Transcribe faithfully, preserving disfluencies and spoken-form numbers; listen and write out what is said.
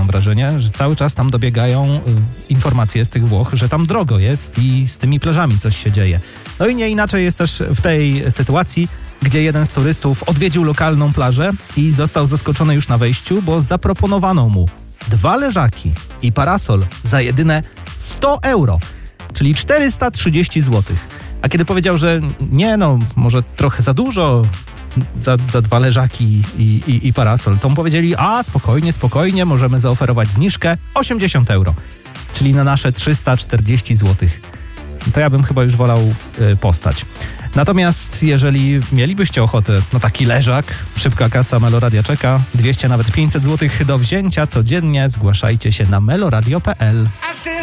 wrażenie, że cały czas tam dobiegają y, informacje z tych Włoch, że tam drogo jest i z tymi plażami coś się dzieje. No i nie inaczej jest też w tej sytuacji, gdzie jeden z turystów odwiedził lokalną plażę i został zaskoczony już na wejściu, bo zaproponowano mu dwa leżaki i parasol za jedyne sto euro, czyli czterysta trzydzieści złotych. A kiedy powiedział, że nie no, może trochę za dużo za, za dwa leżaki i, i, i parasol, to mu powiedzieli, a spokojnie, spokojnie, możemy zaoferować zniżkę osiemdziesiąt euro, czyli na nasze trzysta czterdzieści złotych. To ja bym chyba już wolał y, postać. Natomiast jeżeli mielibyście ochotę na taki leżak, szybka kasa Meloradia czeka, dwieście nawet pięćset złotych do wzięcia codziennie, zgłaszajcie się na meloradio kropka p l.